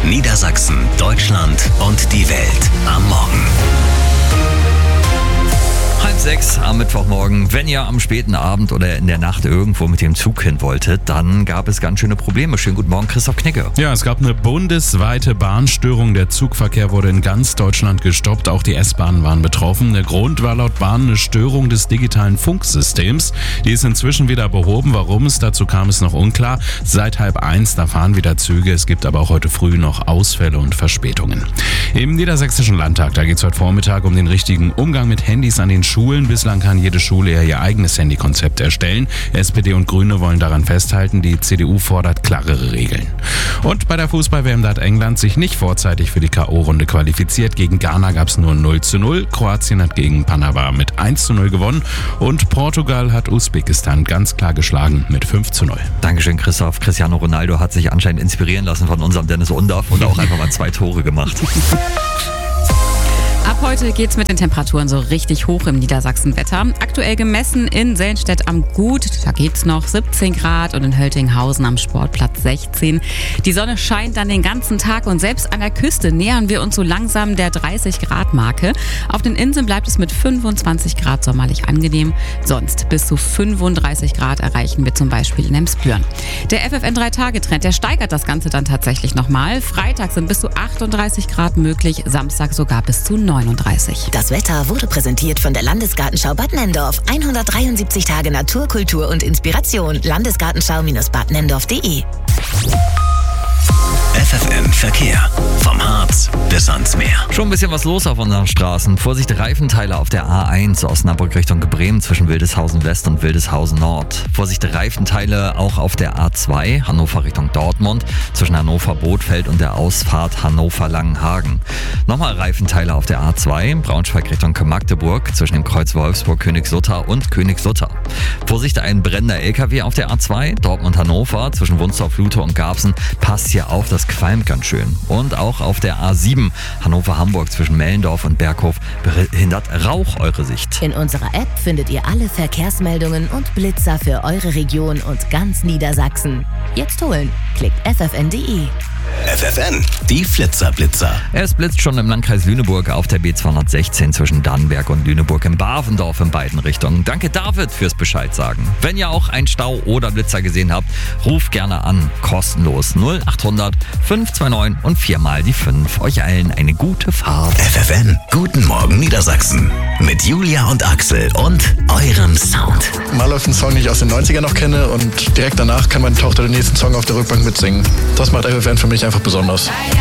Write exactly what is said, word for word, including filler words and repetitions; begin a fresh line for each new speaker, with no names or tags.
Niedersachsen, Deutschland und die Welt am Morgen. Halb sechs am Mittwochmorgen. Wenn ihr am späten Abend oder in der Nacht irgendwo mit dem Zug hin wolltet, dann gab es ganz schöne Probleme. Schönen guten Morgen, Christoph Knicke.
Ja, es gab eine bundesweite Bahnstörung. Der Zugverkehr wurde in ganz Deutschland gestoppt. Auch die S-Bahnen waren betroffen. Der Grund war laut Bahn eine Störung des digitalen Funksystems. Die ist inzwischen wieder behoben. Warum es dazu kam, ist noch unklar. Seit halb eins, da fahren wieder Züge. Es gibt aber auch heute früh noch Ausfälle und Verspätungen. Im Niedersächsischen Landtag, da geht es heute Vormittag um den richtigen Umgang mit Handys an den Schulen. Bislang kann jede Schule ja ihr eigenes Handykonzept erstellen. S P D und Grüne wollen daran festhalten. Die C D U fordert klarere Regeln. Und bei der Fußball-W M hat England sich nicht vorzeitig für die K O-Runde qualifiziert. Gegen Ghana gab es nur null zu null. Kroatien hat gegen Panama mit eins zu null gewonnen. Und Portugal hat Usbekistan ganz klar geschlagen mit fünf zu null.
Dankeschön, Christoph. Cristiano Ronaldo hat sich anscheinend inspirieren lassen von unserem Dennis Undaff und auch einfach mal zwei Tore gemacht.
Ab heute geht's mit den Temperaturen so richtig hoch im Niedersachsenwetter. Aktuell gemessen in Sellenstedt am Gut, da geht's noch siebzehn Grad und in Höltinghausen am Sportplatz sechzehn. Die Sonne scheint dann den ganzen Tag und selbst an der Küste nähern wir uns so langsam der dreißig Grad Marke. Auf den Inseln bleibt es mit fünfundzwanzig Grad sommerlich angenehm. Sonst bis zu fünfunddreißig Grad erreichen wir zum Beispiel in Emsbüren. Der F F N drei Tage Trend, der steigert das Ganze dann tatsächlich nochmal. Freitag sind bis zu achtunddreißig Grad möglich, Samstag sogar bis zu neununddreißig.
Das Wetter wurde präsentiert von der Landesgartenschau Bad Nenndorf. hundertdreiundsiebzig Tage Natur, Kultur und Inspiration. Landesgartenschau Bad Nenndorf punkt de.
F F N Verkehr. Vom Harz bis ans Meer. Schon ein bisschen was los auf unseren Straßen. Vorsicht, Reifenteile auf der A eins Osnabrück Richtung Bremen zwischen Wildeshausen West und Wildeshausen Nord. Vorsicht, Reifenteile auch auf der A zwei Hannover Richtung Dortmund zwischen Hannover Bothfeld und der Ausfahrt Hannover Langenhagen. Nochmal Reifenteile auf der A zwei Braunschweig Richtung Magdeburg zwischen dem Kreuz Wolfsburg Königslutter und Königslutter. Vorsicht, ein brennender L K W auf der A zwei Dortmund Hannover zwischen Wunstorf Lute und Garbsen. Passt hier auf, das qualmt ganz schön. Und auch auf der A sieben Hannover-Hamburg zwischen Mellendorf und Berghof behindert Rauch eure Sicht.
In unserer App findet ihr alle Verkehrsmeldungen und Blitzer für eure Region und ganz Niedersachsen. Jetzt holen. Klickt f f n punkt de.
F F N, die Flitzerblitzer. Es blitzt schon im Landkreis Lüneburg auf der B zweihundertsechzehn zwischen Dannenberg und Lüneburg im Bavendorf in beiden Richtungen. Danke David fürs Bescheid sagen. Wenn ihr auch einen Stau oder Blitzer gesehen habt, ruft gerne an. Kostenlos null achthundert fünf zwei neun und viermal die fünf. Euch allen eine gute Fahrt. F F N, guten Morgen Niedersachsen. Mit Julia und Axel und eurem Sound.
Mal läuft ein Song, den ich aus den neunzigern noch kenne und direkt danach kann meine Tochter den nächsten Song auf der Rückbank mitsingen. Das macht F F N für mich einfach besonders.